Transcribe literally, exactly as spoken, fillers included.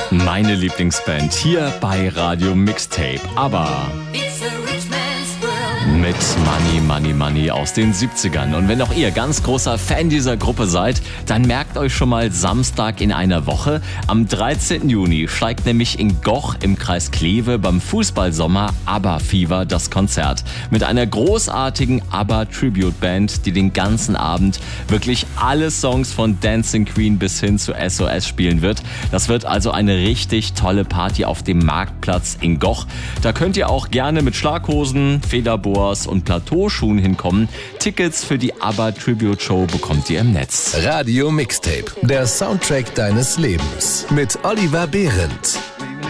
Meine Lieblingsband hier bei Radio Mixtape, aber mit Money, Money, Money aus den siebzigern. Und wenn auch ihr ganz großer Fan dieser Gruppe seid, dann merkt euch schon mal Samstag in einer Woche. Am dreizehnten Juni steigt nämlich in Goch im Kreis Kleve beim Fußballsommer ABBA Fever das Konzert. Mit einer großartigen ABBA Tribute Band, die den ganzen Abend wirklich alle Songs von Dancing Queen bis hin zu S O S spielen wird. Das wird also eine richtig tolle Party auf dem Marktplatz in Goch. Da könnt ihr auch gerne mit Schlaghosen, Federboas und Plateauschuhen hinkommen. Tickets für die ABBA Tribute Show bekommt ihr im Netz. Radio Mixtape, der Soundtrack deines Lebens mit Oliver Behrendt.